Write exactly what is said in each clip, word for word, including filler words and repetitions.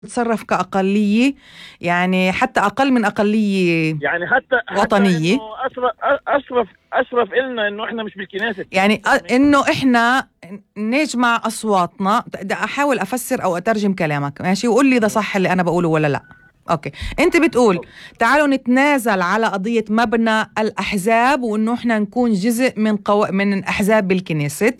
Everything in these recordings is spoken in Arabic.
تتصرف كأقلية، يعني حتى أقل من أقلية يعني حتى وطنية. حتى أشرف أشرف أشرف إلنا إنه إحنا مش بالكنيسة، يعني إنه إحنا نجمع أصواتنا. بدي أحاول أفسر أو أترجم كلامك، ماشي؟ وقول لي إذا صح اللي أنا بقوله ولا لا. أوكي، أنت بتقول تعالوا نتنازل على قضية مبنى الأحزاب، وإنه إحنا نكون جزء من قو... من أحزاب بالكنيسة،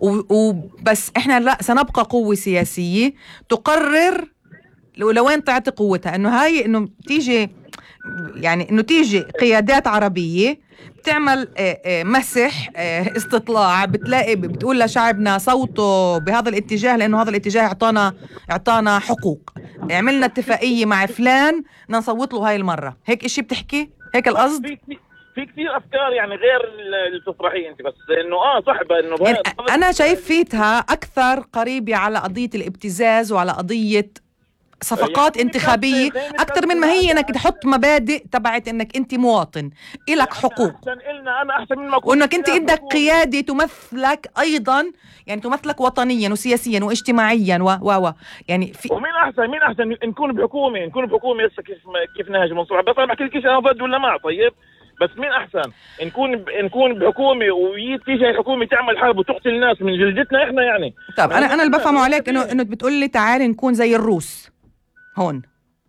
وبس إحنا لا، سنبقى قوة سياسية تقرر لوين تعطي قوتها. إنه هاي إنه تيجي، يعني إنه تيجي قيادات عربية بتعمل مسح استطلاع، بتلاقي بتقول لشعبنا صوته بهذا الاتجاه لأنه هذا الاتجاه اعطانا اعطانا حقوق، عملنا اتفاقية مع فلان نصوت له هاي المرة. هيك إشي بتحكي؟ هيك القصد؟ في في كثير افكار يعني غير اللي بتطرحيه انت، بس انه اه صعبه انه يعني انا شايف فيتها اكثر قريبه على قضيه الابتزاز وعلى قضيه صفقات يعني انتخابيه اكثر من ما هي انك تحط مبادئ تبعت انك انت مواطن الك حقوق، احسن إلنا انا احسن من وانك انت عندك قياده تمثلك ايضا، يعني تمثلك وطنيا وسياسيا واجتماعيا و و يعني في. ومين احسن مين احسن نكون بحكومه نكون بحكومه هسه كيف كيف نهاجم منصور عباس؟ انا بحكي لك انا ضد ولا مع. طيب بس مين احسن نكون نكون بحكومه وتيجي الحكومه تعمل حرب وتقتل ناس من جلدتنا احنا يعني؟ طب انا انا اللي بفهمه عليك انه انه بتقول لي تعال نكون زي الروس هون.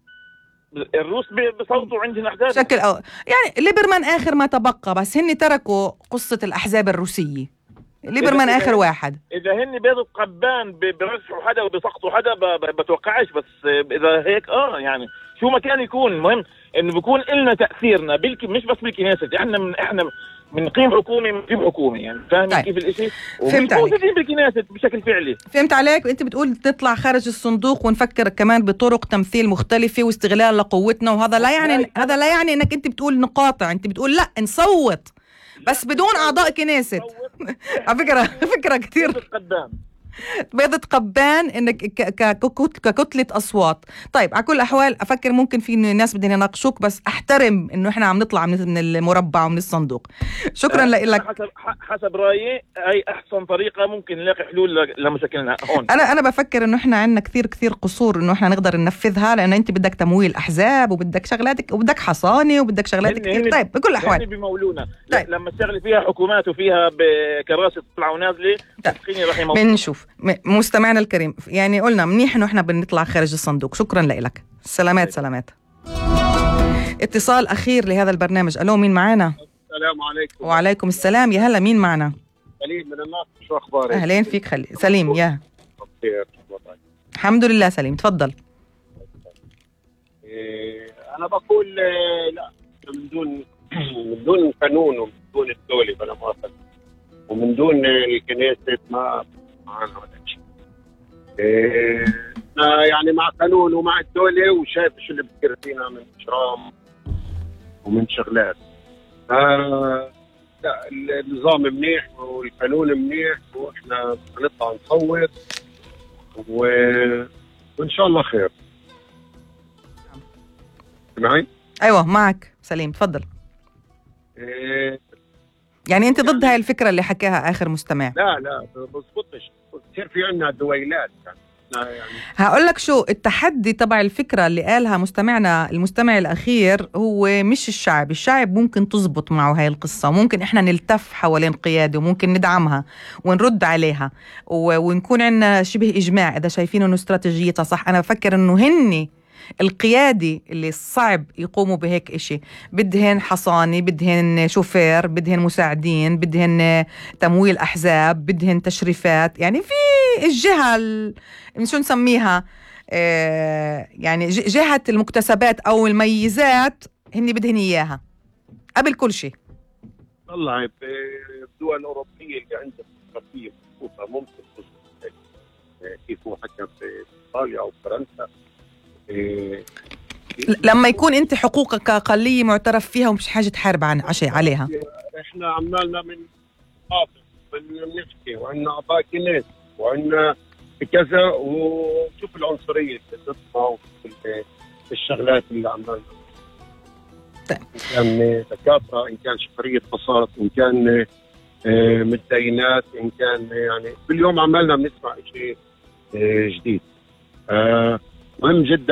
الروس بصوتوا عندنا احزاب شكل أو يعني ليبرمان اخر ما تبقى، بس هن تركوا قصه الاحزاب الروسيه. ليبرمان اخر واحد. اذا هن بيض قبان بيرشحوا حدا وبيسقطوا حدا بتوقعش، بس اذا هيك اه يعني شو ما كان يكون، المهم انه بيكون لنا تاثيرنا بالك مش بس بالكنيسه. احنا من احنا بنقيم حكومه بنقيم حكومه، يعني فاهم طيب. كيف الاشي؟ فهمت عليك بالكنيسه بشكل فعلي. فهمت عليك. انت بتقول تطلع خارج الصندوق ونفكر كمان بطرق تمثيل مختلفه واستغلال لقوتنا، وهذا لا يعني هذا لا يعني انك انت بتقول نقاطع، انت بتقول لا نصوت بس بدون اعضاء كنيسه. على فكره فكره كثير بيضة قبان انك ككتلة اصوات. طيب على كل الاحوال افكر ممكن في ناس بدهم يناقشوك، بس احترم انه احنا عم نطلع من المربع ومن الصندوق. شكرا لك. حسب حسب رايي اي احسن طريقه ممكن نلاقي حلول لمشاكلنا هون. انا انا بفكر انه احنا عندنا كثير كثير قصور انه احنا نقدر ننفذها، لانه انت بدك تمويل احزاب وبدك شغلاتك وبدك حصانه وبدك شغلات كثير. طيب بكل الاحوال بمولونا طيب. لما تشتغلي فيها حكومات وفيها بكراسي تطلع ونازله تسخيني راح يموت. بنشوف مستمعنا الكريم، يعني قلنا منيح انه احنا بنطلع خارج الصندوق. شكرا لك. سلامات سلامات. اتصال اخير لهذا البرنامج. الو مين معنا؟ السلام عليكم. وعليكم السلام. يا هلا مين معنا؟ سليم من الناصر. شو اخبارك؟ اهلين فيك. خلي سليم. يا بخير. الحمد لله. سليم تفضل. إيه انا بقول لا، من دون من دون قانون ومن دون الدوله بلا مؤاخذه ومن دون الكنيسه ما معنا ولا شيء. إيه يعني مع قانون ومع الدوله، وشايف شو اللي بتصير فينا من اجرام ومن شغلات. آه لا، النظام منيح والقانون منيح، واحنا بنطلع نصوت و... وان شاء الله خير. معي؟ ايوه معك سليم تفضل. إيه يعني انت ضد هاي الفكره اللي حكاها اخر مستمع؟ لا لا بزبطش، بتصير في عندنا دويلات يعني. يعني هقول لك شو التحدي تبع الفكره اللي قالها مستمعنا المستمع الاخير. هو مش الشعب، الشعب ممكن تزبط معه هاي القصه، ممكن احنا نلتف حوالين قياده وممكن ندعمها ونرد عليها ونكون عندنا شبه اجماع اذا شايفين انه استراتيجيتها صح. انا بفكر انه هني القيادة اللي صعب يقوموا بهيك إشي، بدهن حصاني، بدهن شوفير، بدهن مساعدين، بدهن تمويل أحزاب، بدهن تشريفات. يعني في الجهة شو نسميها آه يعني جهة المكتسبات أو الميزات هني بدهن إياها قبل كل شيء. والله بالدول الأوروبية اللي عندها استراتيجية ممكن كيف هو حكى في إيطاليا أو فرنسا. إيه لما يكون انت حقوقك اقليه معترف فيها ومش حاجه تحارب عن عشان عليها. احنا عمالنا من حافظ بنحكي وعندنا اباء كنيس وعندنا كذا، وشوف العنصريه اللي بتطلع في الشغلات اللي عمالنا. طيب. ان كان دكاتره، ان كان شفريه بساط، ان كان اه متدينات، ان كان يعني كل يوم عمالنا بنسمع شيء اه جديد. اه مهم جدا